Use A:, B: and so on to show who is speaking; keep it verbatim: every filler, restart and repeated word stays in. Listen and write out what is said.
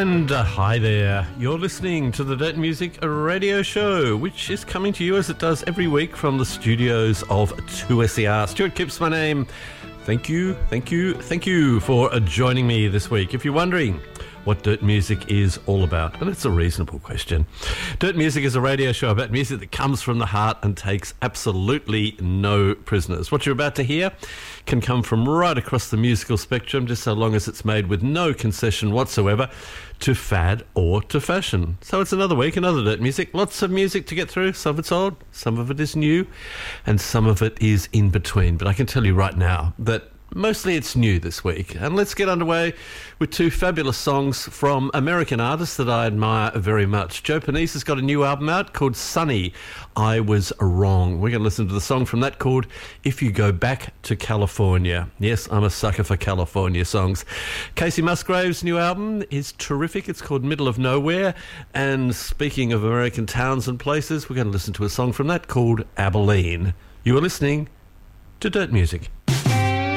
A: And uh, hi there, you're listening to the Dirt Music Radio Show, which is coming to you as it does every week from the studios of two S E R. Stuart Kipps, my name. Thank you, thank you, thank you for uh, joining me this week. If you're wondering what Dirt Music is all about, and it's a reasonable question. Dirt Music is a radio show about music that comes from the heart and takes absolutely no prisoners. What you're about to hear can come from right across the musical spectrum, just so long as it's made with no concession whatsoever to fad or to fashion. So it's another week, another Dirt Music. Lots of music to get through. Some of it's old, some of it is new, and some of it is in between. But I can tell you right now that mostly it's new this week. And let's get underway with two fabulous songs from American artists that I admire very much. Joe Panisse has got a new album out called Sunny, I Was Wrong. We're going to listen to the song from that called If You Go Back to California. Yes, I'm a sucker for California songs. Casey Musgrave's new album is terrific. It's called Middle of Nowhere. And speaking of American towns and places, we're going to listen to a song from that called Abilene. You are listening to Dirt Music.